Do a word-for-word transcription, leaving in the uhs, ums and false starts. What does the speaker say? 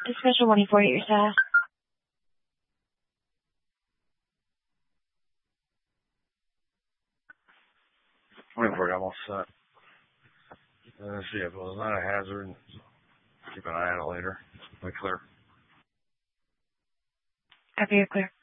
Dispatcher one forty-eight, your staff. twenty-four, I'm all set. Let's see if it was not a hazard. Keep an eye on it later. Am I clear? After you're clear.